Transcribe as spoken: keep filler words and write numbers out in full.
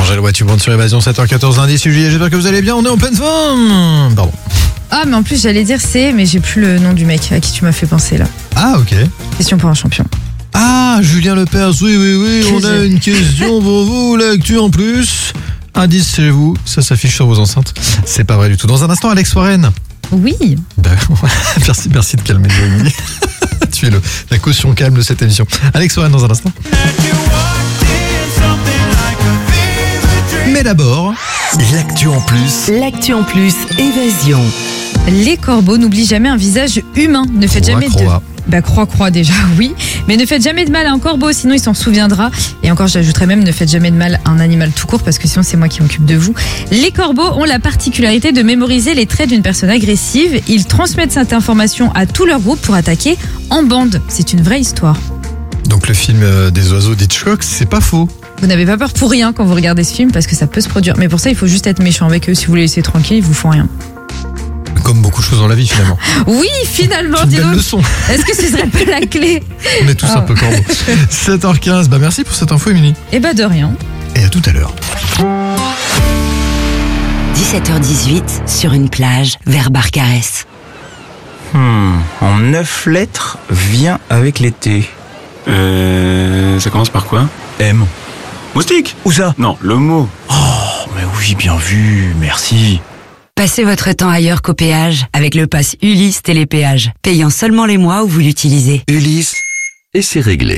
Angèle What You Want sur Évasion, sept heures quatorze, lundi, c'est juillet, j'espère que vous allez bien, on est en pleine forme. Pardon. Ah, mais en plus, j'allais dire c'est, mais j'ai plus le nom du mec à qui tu m'as fait penser là. Ah, ok. Question pour un champion. Ah, Julien Lepers, oui, oui, oui, Que on a j'ai- une question pour vous, l'actu en plus. Indice chez vous, ça s'affiche sur vos enceintes. C'est pas vrai du tout. Dans un instant, Alex Warren. Oui. Ben, merci, merci de calmer Noémie. Tu es le, la caution calme de cette émission. Alex Warren dans un instant. Mais d'abord, l'actu en plus. L'actu en plus, Évasion. Les corbeaux n'oublient jamais un visage humain. Ne faites Croix, jamais croix. de... Bah croix, croix déjà, oui. Mais ne faites jamais de mal à un corbeau, sinon il s'en souviendra. Et encore, j'ajouterais même, ne faites jamais de mal à un animal tout court, parce que sinon c'est moi qui m'occupe de vous. Les corbeaux ont la particularité de mémoriser les traits d'une personne agressive. Ils transmettent cette information à tout leur groupe pour attaquer en bande. C'est une vraie histoire. Donc le film euh, des oiseaux d'Hitchcock, c'est pas faux. Vous n'avez pas peur pour rien quand vous regardez ce film, parce que ça peut se produire. Mais pour ça, il faut juste être méchant avec eux. Si vous les laissez tranquilles, ils vous font rien. Comme beaucoup de choses dans la vie finalement. Oui, finalement, C'est une dis belle donc. leçon. Est-ce que ce serait pas la clé? On est tous Ah. un peu corbeaux. sept heures quinze, bah merci pour cette info Émilie. Eh bah de rien. Et à tout à l'heure. dix-sept heures dix-huit, sur une plage, vers Barcarès. Hmm, en neuf lettres, vient avec l'été. Euh, ça commence par quoi? M. Moustique? Où ça? Non, le mot. Oh, mais oui, bien vu, merci. Passez votre temps ailleurs qu'au péage avec le pass Ulysse Télépéage, payant seulement les mois où vous l'utilisez. Ulysse, et c'est réglé.